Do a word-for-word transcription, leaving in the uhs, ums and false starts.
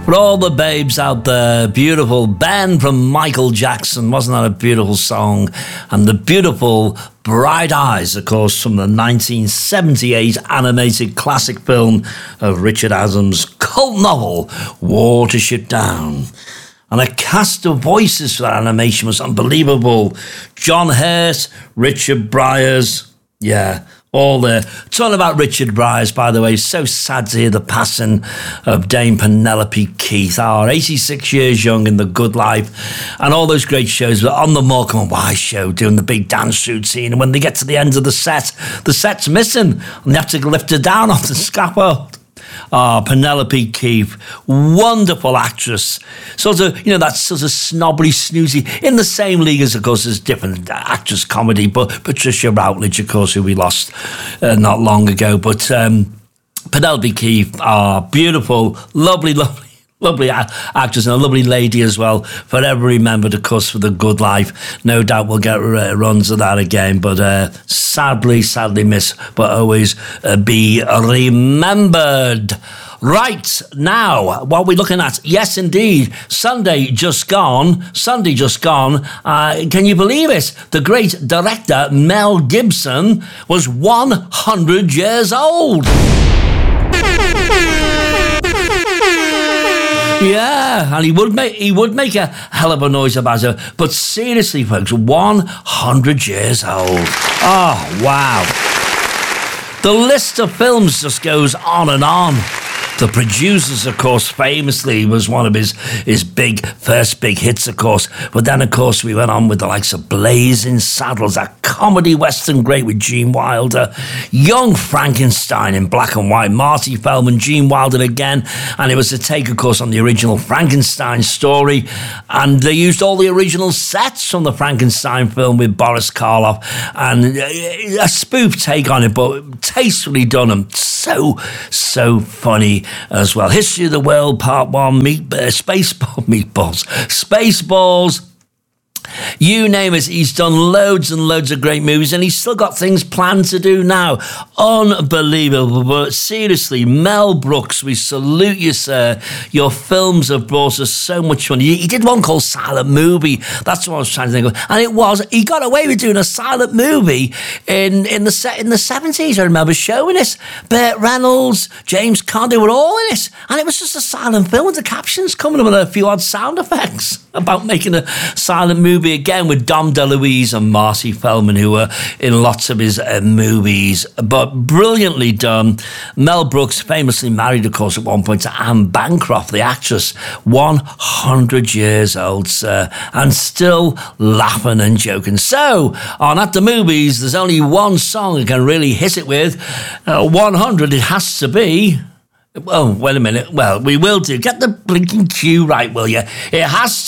For all the babes out there, beautiful Ben from Michael Jackson. Wasn't that a beautiful song? And the beautiful Bright Eyes, of course, from the nineteen seventy-eight animated classic film of Richard Adams' cult novel, Watership Down. And a cast of voices for that animation was unbelievable. John Hurt, Richard Briers, yeah, all there. Talking about Richard Briers, by the way, so sad to hear the passing of Dame Penelope Keith, our eighty-six years young in The Good Life, and all those great shows. But on the Morecambe and Wise show, doing the big dance routine, and when they get to the end of the set, the set's missing, and they have to lift her down off the scaffold. Ah, oh, Penelope Keith, wonderful actress. Sort of, you know, that sort of snobbery, snoozy, in the same league as, of course, as different actress comedy, but Patricia Routledge, of course, who we lost uh, not long ago. But um, Penelope Keith, ah, oh, beautiful, lovely, lovely. Lovely actress and a lovely lady as well. Forever remembered, of course, for The Good Life. No doubt we'll get runs of that again. But uh, sadly, sadly missed, but always uh, be remembered. Right, now, what are we looking at? Yes, indeed, Sunday just gone. Sunday just gone. Uh, can you believe it? The great director, Mel Gibson, was one hundred years old. Yeah, and he would make he would make a hell of a noise about it. But seriously, folks, one hundred years old. Oh, wow. The list of films just goes on and on. The Producers, of course, famously was one of his, his big, first big hits, of course. But then, of course, we went on with the likes of Blazing Saddles, that comedy western great with Gene Wilder. Young Frankenstein in black and white, Marty Feldman, Gene Wilder again. And it was a take, of course, on the original Frankenstein story. And they used all the original sets from the Frankenstein film with Boris Karloff. And a spoof take on it, but tastefully done and so, so funny as well. History of the World, Part One, meat, uh, Spaceball, Meatballs, Spaceballs. You name it, he's done loads and loads of great movies, and he's still got things planned to do now. Unbelievable. But seriously, Mel Brooks, we salute you, sir. Your films have brought us so much fun. He did one called Silent Movie. That's what I was trying to think of. And it was, he got away with doing a silent movie in, in, the, set, in the seventies. I remember showing it. Burt Reynolds, James Caan, they were all in it. And it was just a silent film with the captions coming up with a few odd sound effects about making a silent movie again with Dom DeLuise and Marty Feldman, who were in lots of his uh, movies, but brilliantly done. Mel Brooks, famously married, of course, at one point to Anne Bancroft, the actress, one hundred years old, sir, and still laughing and joking. So, on At the Movies, there's only one song I can really hit it with. Uh, one hundred, it has to be... Oh, wait a minute. Well, we will do. Get the blinking cue right, will you? It has